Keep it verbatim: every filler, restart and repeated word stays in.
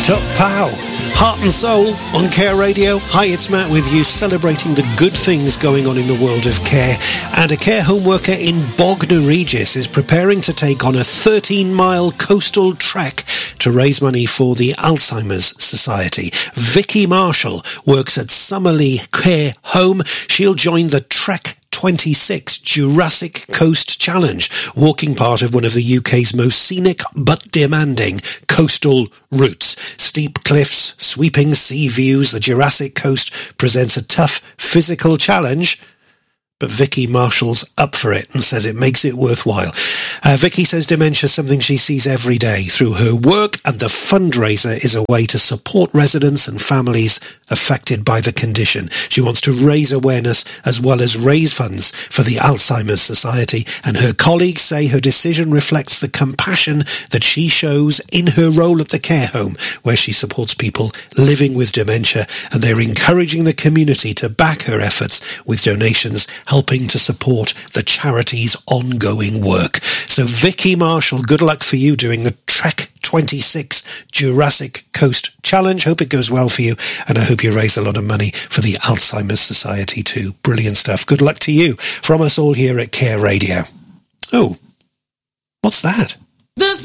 Top Pow, Heart and Soul on Care Radio. Hi, it's Matt with you, celebrating the good things going on in the world of care. And a care home worker in Bognor Regis is preparing to take on a thirteen-mile coastal trek to raise money for the Alzheimer's Society. Vicky Marshall works at Summerley Care Home. She'll join the Trek twenty-six Jurassic Coast Challenge, walking part of one of the U K's most scenic but demanding coastal routes. Steep cliffs, sweeping sea views, the Jurassic Coast presents a tough physical challenge, but Vicky Marshall's up for it and says it makes it worthwhile. Uh, Vicky says dementia is something she sees every day through her work, and the fundraiser is a way to support residents and families affected by the condition. She wants to raise awareness as well as raise funds for the Alzheimer's Society, and her colleagues say her decision reflects the compassion that she shows in her role at the care home, where she supports people living with dementia, and they're encouraging the community to back her efforts with donations, helping to support the charity's ongoing work. So Vicky Marshall, good luck for you doing the Trek twenty-six Jurassic Coast Challenge. Hope it goes well for you, and I hope you raise a lot of money for the Alzheimer's Society too. Brilliant stuff. Good luck to you from us all here at Care Radio. Oh, what's that? This